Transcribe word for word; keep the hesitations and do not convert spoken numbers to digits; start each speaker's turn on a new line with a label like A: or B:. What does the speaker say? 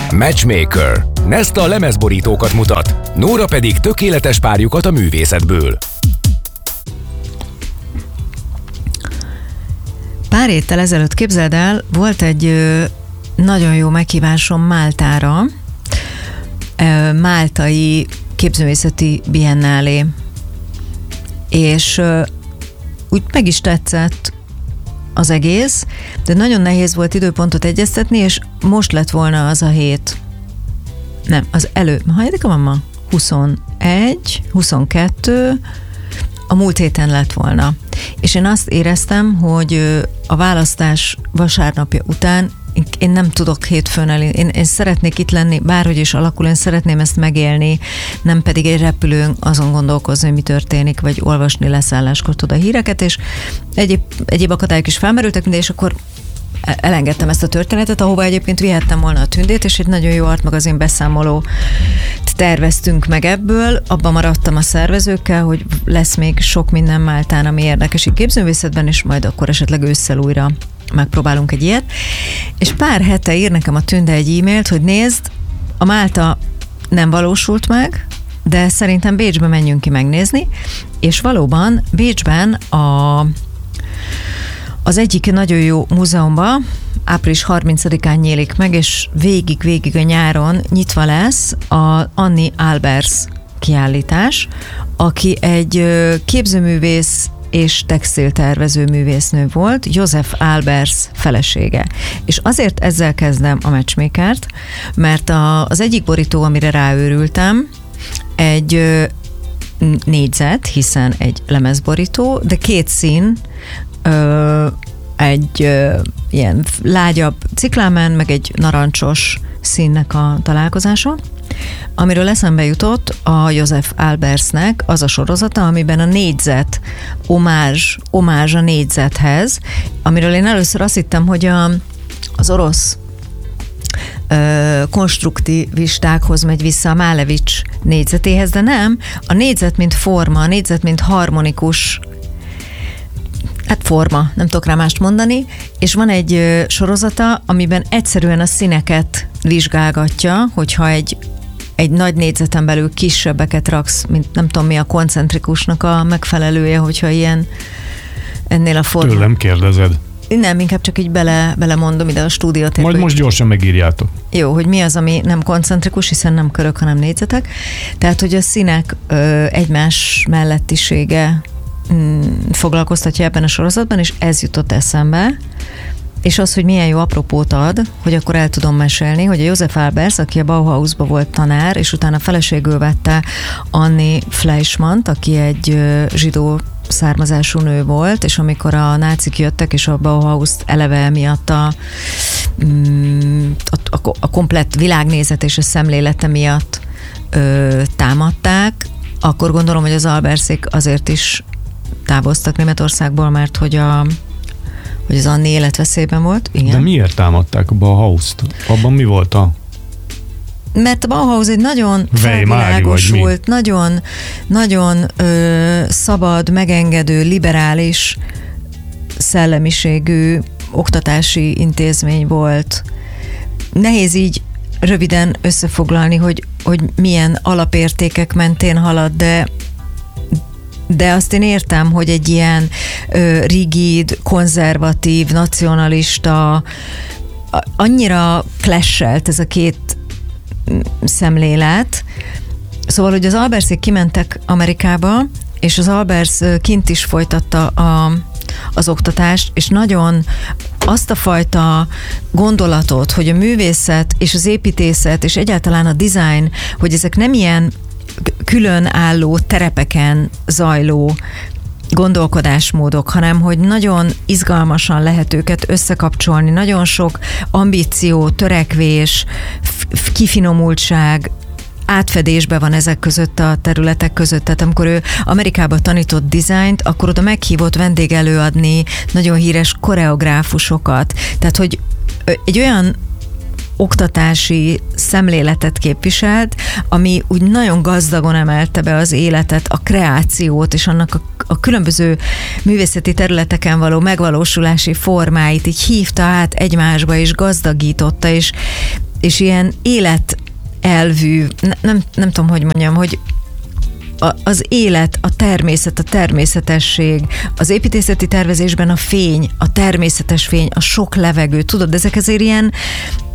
A: Matchmaker. Nesta lemezborítókat mutat, Nóra pedig tökéletes párjukat a művészetből.
B: Pár héttel ezelőtt, képzeld el, volt egy ö, nagyon jó meghívásom Máltára, ö, máltai képzőművészeti biennálé, és ö, úgy meg is tetszett az egész, de nagyon nehéz volt időpontot egyeztetni, és most lett volna az a hét. Nem, az elő... Hányadika van ma? huszonegy, huszonkettő, a múlt héten lett volna. És én azt éreztem, hogy a választás vasárnapja után én nem tudok hétfőn el, én, én szeretnék itt lenni, bárhogy is alakul, én szeretném ezt megélni, nem pedig egy repülőn azon gondolkozni, hogy mi történik, vagy olvasni leszálláskor tud a híreket, és egyéb, egyéb akadályok is felmerültek, minden, és akkor elengedtem ezt a történetet, ahova egyébként vihettem volna a Tündét, és egy nagyon jó Art magazin beszámoló terveztünk meg ebből, abban maradtam a szervezőkkel, hogy lesz még sok minden Máltán, ami érdekes itt képzőművészetben, és majd akkor esetleg ősszel újra megpróbálunk egy ilyet. És pár hete ír nekem a Tünde egy e-mailt, hogy nézd, a Málta nem valósult meg, de szerintem Bécsbe menjünk ki megnézni, és valóban Bécsben a az egyik nagyon jó múzeumban április harmincadikán nyílik meg, és végig-végig a nyáron nyitva lesz a Annie Albers kiállítás, aki egy képzőművész és textiltervező művésznő volt, Joseph Albers felesége. És azért ezzel kezdem a Matchmakert, mert a, az egyik borító, amire ráőrültem, egy négyzet, hiszen egy lemezborító, de két szín, Ö, egy ö, ilyen lágyabb ciklámen, meg egy narancsos színnek a találkozása, amiről eszembe jutott a Joseph Albersnek az a sorozata, amiben a négyzet omázs, omázs a négyzethez, amiről én először azt hittem, hogy a, az orosz ö, konstruktivistákhoz megy vissza, a Málevics négyzetéhez, de nem, a négyzet mint forma, a négyzet mint harmonikus hát forma, nem tudok rá mást mondani, és van egy ö, sorozata, amiben egyszerűen a színeket vizsgálgatja, hogyha egy, egy nagy négyzeten belül kisebbeket raksz, mint nem tudom mi a koncentrikusnak a megfelelője, hogyha ilyen ennél a forma.
C: Tőlem kérdezed.
B: Nem, inkább csak így bele, belemondom ide a stúdiót.
C: Majd most gyorsan megírjátok.
B: Jó, hogy mi az, ami nem koncentrikus, hiszen nem körök, hanem négyzetek. Tehát, hogy a színek ö, egymás mellettisége foglalkoztatja ebben a sorozatban, és ez jutott eszembe, és az, hogy milyen jó apropót ad, hogy akkor el tudom mesélni, hogy a Joseph Albers, aki a Bauhausba volt tanár, és utána feleségül vette Annie Fleischmann-t, aki egy zsidó származású nő volt, és amikor a nácik jöttek, és a Bauhaust eleve miatt a, a, a komplett világnézet és a szemlélete miatt ö, támadták, akkor gondolom, hogy az Albersék azért is távoztak Németországból, mert hogy, a, hogy az Annie életveszélyben volt. Igen.
C: De miért támadták a Bauhaust? Abban mi volt a...
B: Mert a Bauhaus egy nagyon felvilágosult, nagyon, nagyon ö, szabad, megengedő, liberális szellemiségű oktatási intézmény volt. Nehéz így röviden összefoglalni, hogy, hogy milyen alapértékek mentén halad, de de azt én értem, hogy egy ilyen ö, rigid, konzervatív, nacionalista, annyira clashelt ez a két szemlélet. Szóval, hogy az Albersék kimentek Amerikába, és az Albers kint is folytatta a, az oktatást, és nagyon azt a fajta gondolatot, hogy a művészet és az építészet, és egyáltalán a design, hogy ezek nem ilyen különálló terepeken zajló gondolkodásmódok, hanem hogy nagyon izgalmasan lehet őket összekapcsolni, nagyon sok ambíció, törekvés, f- kifinomultság, átfedésbe van ezek között a területek között. Tehát amikor ő Amerikában tanított dizájnt, akkor oda meghívott vendégelőadni nagyon híres koreográfusokat. Tehát, hogy egy olyan oktatási szemléletet képviselt, ami úgy nagyon gazdagon emelte be az életet, a kreációt és annak a, a különböző művészeti területeken való megvalósulási formáit így hívta át egymásba és gazdagította, és és ilyen életelvű, ne, nem, nem tudom, hogy mondjam, hogy a, az élet, a természet, a természetesség, az építészeti tervezésben a fény, a természetes fény, a sok levegő, tudod, ezek azért ilyen,